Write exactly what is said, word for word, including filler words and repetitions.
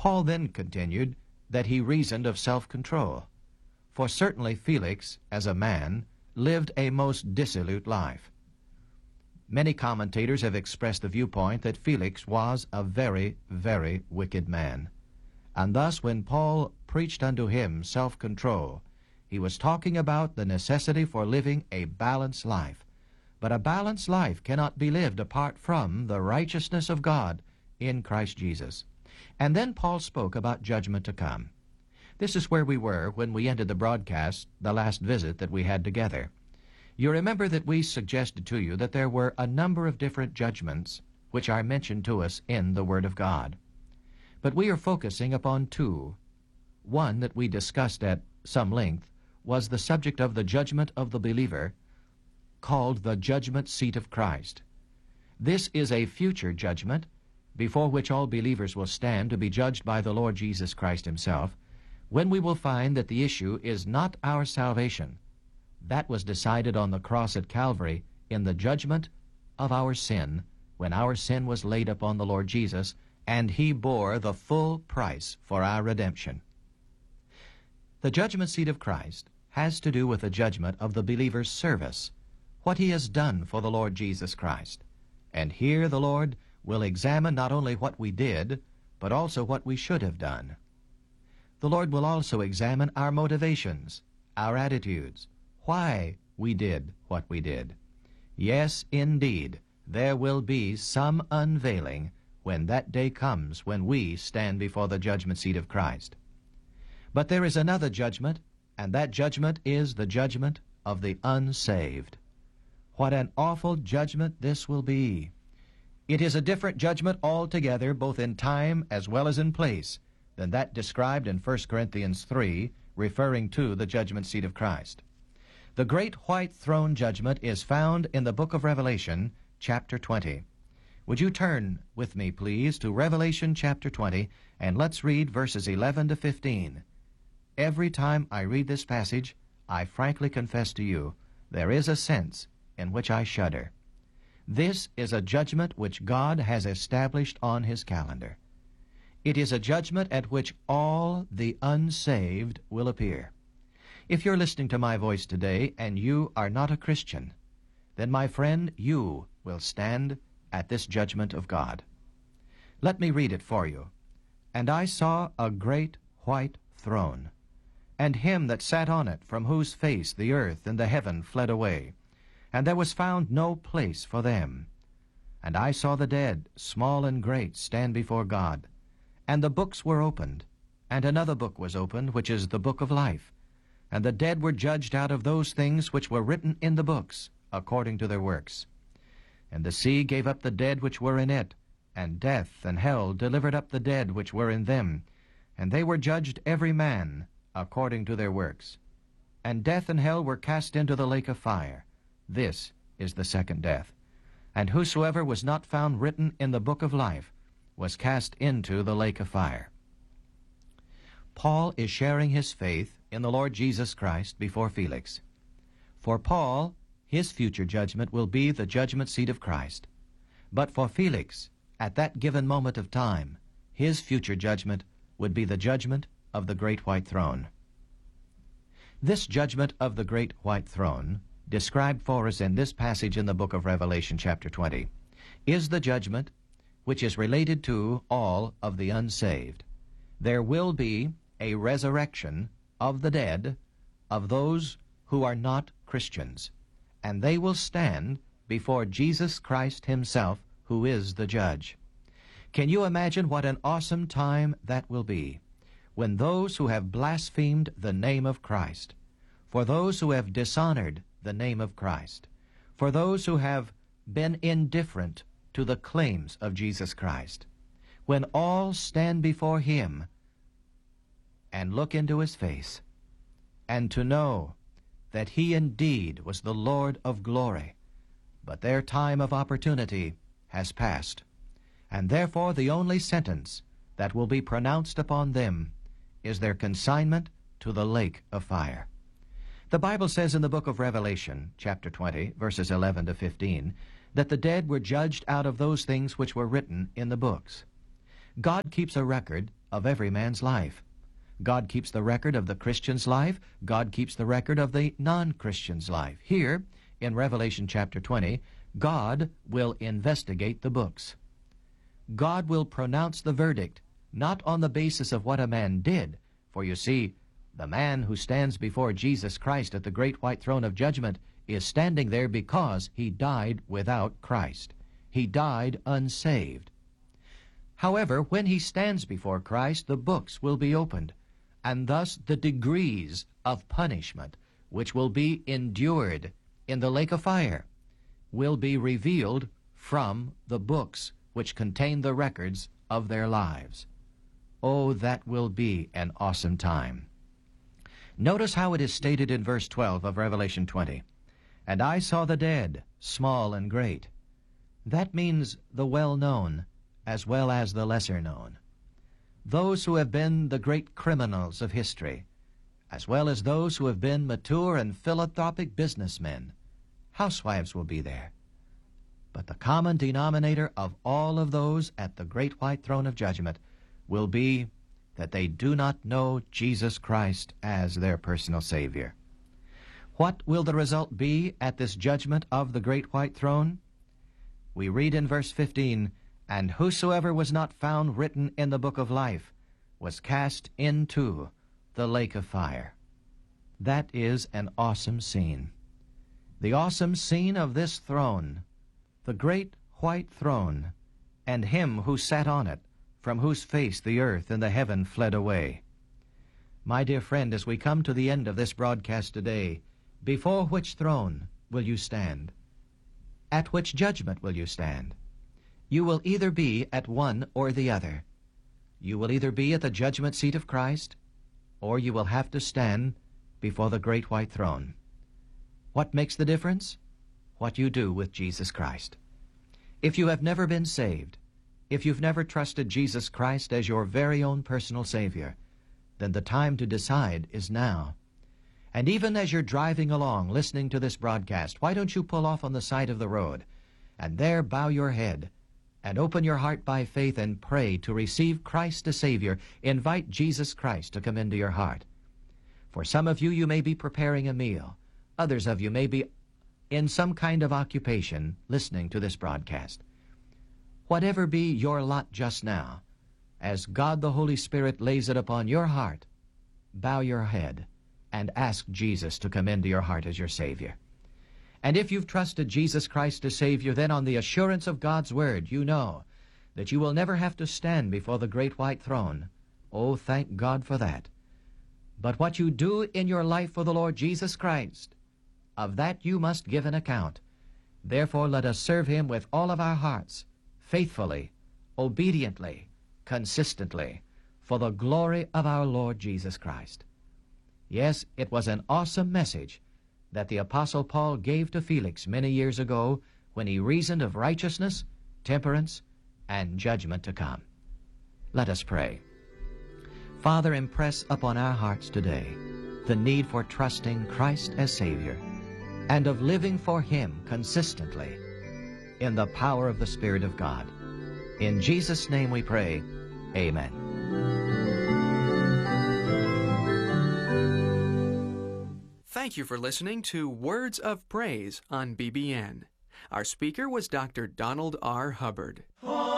Paul then continued that he reasoned of self-control, for certainly Felix, as a man, lived a most dissolute life. Many commentators have expressed the viewpoint that Felix was a very, very wicked man. And thus when Paul preached unto him self-control, he was talking about the necessity for living a balanced life. But a balanced life cannot be lived apart from the righteousness of God in Christ Jesus. And then Paul spoke about judgment to come. This is where we were when we ended the broadcast, the last visit that we had together. You remember that we suggested to you that there were a number of different judgments which are mentioned to us in the Word of God. But we are focusing upon two. One that we discussed at some length was the subject of the judgment of the believer, called the judgment seat of Christ. This is a future judgment before which all believers will stand to be judged by the Lord Jesus Christ himself, when we will find that the issue is not our salvation. That was decided on the cross at Calvary in the judgment of our sin, when our sin was laid upon the Lord Jesus, and he bore the full price for our redemption. The judgment seat of Christ has to do with the judgment of the believer's service, what he has done for the Lord Jesus Christ. And here the Lord will examine not only what we did, but also what we should have done. The Lord will also examine our motivations, our attitudes, why we did what we did. Yes, indeed, there will be some unveiling when that day comes when we stand before the judgment seat of Christ. But there is another judgment, and that judgment is the judgment of the unsaved. What an awful judgment this will be! It is a different judgment altogether, both in time as well as in place, than that described in First Corinthians three, referring to the judgment seat of Christ. The great white throne judgment is found in the book of Revelation, chapter twenty. Would you turn with me, please, to Revelation chapter twenty, and let's read verses eleven to fifteen. Every time I read this passage, I frankly confess to you, there is a sense in which I shudder. This is a judgment which God has established on his calendar. It is a judgment at which all the unsaved will appear. If you're listening to my voice today and you are not a Christian, then, my friend, you will stand at this judgment of God. Let me read it for you. And I saw a great white throne, and him that sat on it, from whose face the earth and the heaven fled away, and there was found no place for them. And I saw the dead, small and great, stand before God. And the books were opened, and another book was opened, which is the book of life. And the dead were judged out of those things which were written in the books, according to their works. And the sea gave up the dead which were in it, and death and hell delivered up the dead which were in them, and they were judged every man according to their works. And death and hell were cast into the lake of fire. This is the second death. And whosoever was not found written in the book of life was cast into the lake of fire. Paul is sharing his faith in the Lord Jesus Christ before Felix. For Paul, his future judgment will be the judgment seat of Christ. But for Felix, at that given moment of time, his future judgment would be the judgment of the great white throne. This judgment of the great white throne, described for us in this passage in the book of Revelation chapter twenty, is the judgment which is related to all of the unsaved. There will be a resurrection of the dead, of those who are not Christians, and they will stand before Jesus Christ himself, who is the judge. Can you imagine what an awesome time that will be, when those who have blasphemed the name of Christ, for those who have dishonored the name of Christ, for those who have been indifferent to the claims of Jesus Christ, when all stand before him and look into his face, and to know that he indeed was the Lord of glory, but their time of opportunity has passed, and therefore the only sentence that will be pronounced upon them is their consignment to the lake of fire. The Bible says in the book of Revelation, chapter twenty, verses eleven to fifteen, that the dead were judged out of those things which were written in the books. God keeps a record of every man's life. God keeps the record of the Christian's life. God keeps the record of the non-Christian's life. Here, in Revelation chapter twenty, God will investigate the books. God will pronounce the verdict, not on the basis of what a man did, for you see, the man who stands before Jesus Christ at the great white throne of judgment is standing there because he died without Christ. He died unsaved. However, when he stands before Christ, the books will be opened, and thus the degrees of punishment which will be endured in the lake of fire will be revealed from the books which contain the records of their lives. Oh, that will be an awesome time. Notice how it is stated in verse twelve of Revelation twenty. And I saw the dead, small and great. That means the well-known as well as the lesser-known. Those who have been the great criminals of history, as well as those who have been mature and philanthropic businessmen. Housewives will be there. But the common denominator of all of those at the great white throne of judgment will be that they do not know Jesus Christ as their personal Savior. What will the result be at this judgment of the great white throne? We read in verse fifteen, And whosoever was not found written in the book of life was cast into the lake of fire. That is an awesome scene. The awesome scene of this throne, the great white throne, and him who sat on it, from whose face the earth and the heaven fled away. My dear friend, as we come to the end of this broadcast today, before which throne will you stand? At which judgment will you stand? You will either be at one or the other. You will either be at the judgment seat of Christ, or you will have to stand before the great white throne. What makes the difference? What you do with Jesus Christ. If you have never been saved, if you've never trusted Jesus Christ as your very own personal Savior, then the time to decide is now. And even as you're driving along listening to this broadcast, why don't you pull off on the side of the road and there bow your head and open your heart by faith and pray to receive Christ as Savior. Invite Jesus Christ to come into your heart. For some of you, you may be preparing a meal. Others of you may be in some kind of occupation listening to this broadcast. Whatever be your lot just now, as God the Holy Spirit lays it upon your heart, bow your head and ask Jesus to come into your heart as your Savior. And if you've trusted Jesus Christ as Savior, then on the assurance of God's Word, you know that you will never have to stand before the great white throne. Oh, thank God for that. But what you do in your life for the Lord Jesus Christ, of that you must give an account. Therefore let us serve Him with all of our hearts, faithfully, obediently, consistently, for the glory of our Lord Jesus Christ. Yes, it was an awesome message that the Apostle Paul gave to Felix many years ago when he reasoned of righteousness, temperance, and judgment to come. Let us pray. Father, impress upon our hearts today the need for trusting Christ as Savior and of living for Him consistently in the power of the Spirit of God. In Jesus' name we pray, amen. Thank you for listening to Words of Praise on B B N. Our speaker was Doctor Donald R. Hubbard.